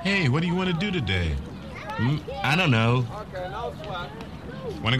Hey, what do you want to do today? I don't know. Want to